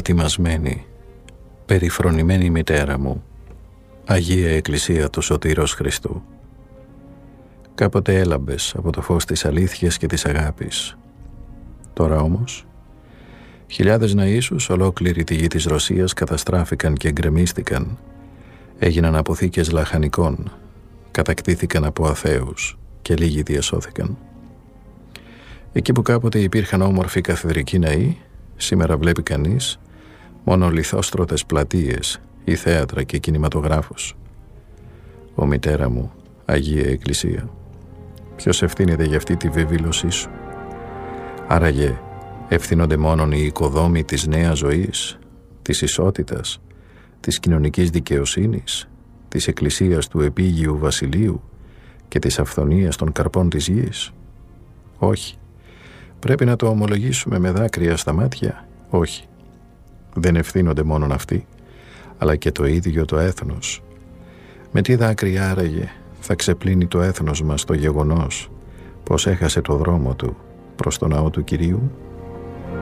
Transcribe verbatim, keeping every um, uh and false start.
πατημασμένη, περιφρονημένη μητέρα μου, Αγία Εκκλησία του Σωτήρος Χριστού. Κάποτε έλαμπες από το φως της αλήθειας και της αγάπης. Τώρα όμως, χιλιάδες ναΐσους ολόκληρη τη γη της Ρωσίας καταστράφηκαν και γκρεμίστηκαν, έγιναν αποθήκες λαχανικών, κατακτήθηκαν από αθέους και λίγοι διασώθηκαν. Εκεί που κάποτε υπήρχαν όμορφοι καθεδρικοί ναοί, σήμερα βλέπει κανείς μόνο λιθόστρωτες πλατείες ή θέατρα και κινηματογράφους. Ω μητέρα μου, Αγία Εκκλησία, ποιος ευθύνεται για αυτή τη βεβήλωσή σου? Άραγε ευθύνονται μόνον οι οικοδόμοι της νέας ζωής, της ισότητας, της κοινωνικής δικαιοσύνης, της Εκκλησίας του επίγειου βασιλείου και της αυθονίας των καρπών της γης? Όχι. Πρέπει να το ομολογήσουμε με δάκρυα στα μάτια? Όχι. Δεν ευθύνονται μόνον αυτοί, αλλά και το ίδιο το έθνος. Με τι δάκρυα άραγε θα ξεπλύνει το έθνος μας το γεγονός πως έχασε το δρόμο του προς το ναό του Κυρίου?